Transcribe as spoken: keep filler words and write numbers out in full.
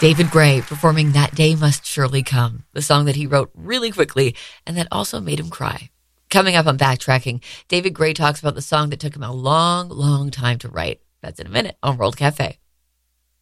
David Gray performing That Day Must Surely Come, the song that he wrote really quickly and that also made him cry. Coming up on Backtracking, David Gray talks about the song that took him a long, long time to write. That's in a minute on World Cafe.